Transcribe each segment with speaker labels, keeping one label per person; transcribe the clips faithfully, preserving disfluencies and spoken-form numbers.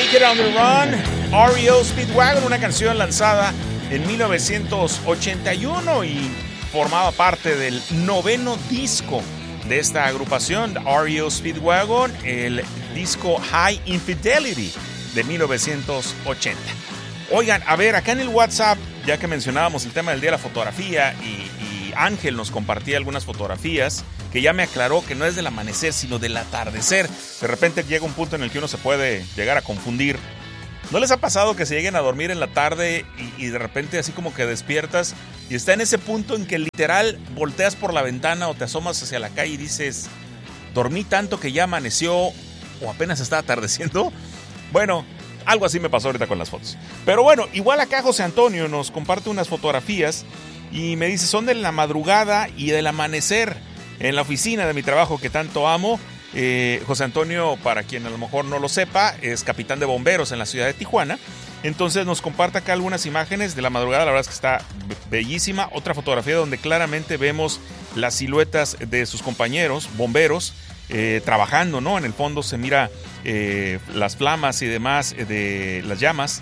Speaker 1: Take It on the Run, R E O Speedwagon, una canción lanzada en mil novecientos ochenta y uno y formaba parte del noveno disco de esta agrupación, R E O Speedwagon, el disco High Infidelity de mil novecientos ochenta. Oigan, a ver, acá en el WhatsApp, ya que mencionábamos el tema del día de la fotografía y, y Ángel nos compartía algunas fotografías, que ya me aclaró que no es del amanecer, sino del atardecer. De repente llega un punto en el que uno se puede llegar a confundir. ¿No les ha pasado que se lleguen a dormir en la tarde y, y de repente así como que despiertas y está en ese punto en que literal volteas por la ventana o te asomas hacia la calle y dices, dormí tanto que ya amaneció o apenas está atardeciendo? Bueno, algo así me pasó ahorita con las fotos. Pero bueno, igual acá José Antonio nos comparte unas fotografías y me dice, son de la madrugada y del amanecer en la oficina de mi trabajo que tanto amo. Eh, José Antonio, para quien a lo mejor no lo sepa, es capitán de bomberos en la ciudad de Tijuana. Entonces nos comparte acá algunas imágenes de la madrugada. La verdad es que está bellísima. Otra fotografía donde claramente vemos las siluetas de sus compañeros bomberos eh, trabajando, ¿no? En el fondo se mira eh, las flamas y demás de las llamas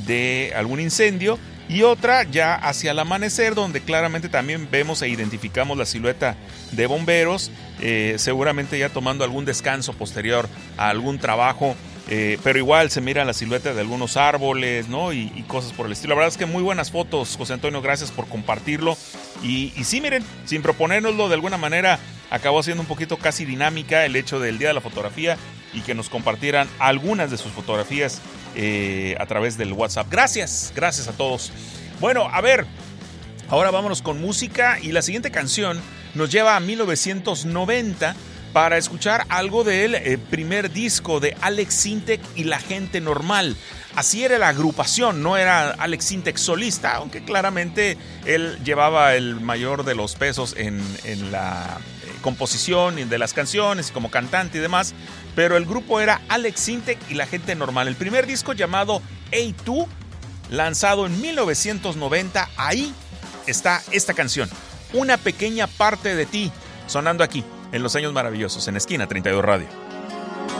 Speaker 1: de algún incendio. Y otra ya hacia el amanecer, donde claramente también vemos e identificamos la silueta de bomberos, eh, seguramente ya tomando algún descanso posterior a algún trabajo, eh, pero igual se mira la silueta de algunos árboles, ¿no? Y, y cosas por el estilo. La verdad es que muy buenas fotos, José Antonio, gracias por compartirlo. Y, y sí, miren, sin proponérnoslo de alguna manera, acabó siendo un poquito casi dinámica el hecho del Día de la Fotografía y que nos compartieran algunas de sus fotografías Eh, a través del WhatsApp. Gracias, gracias a todos. Bueno, a ver, ahora vámonos con música y la siguiente canción nos lleva a mil novecientos noventa para escuchar algo del eh, primer disco de Alex Sintek y La Gente Normal. Así era la agrupación, no era Alex Sintek solista, aunque claramente él llevaba el mayor de los pesos en, en la eh, composición de las canciones como cantante y demás. Pero el grupo era Alex Sintek y La Gente Normal. El primer disco llamado Hey Tú, lanzado en mil novecientos noventa. Ahí está esta canción, Una Pequeña Parte de Ti, sonando aquí en Los Años Maravillosos, en Esquina treinta y dos Radio.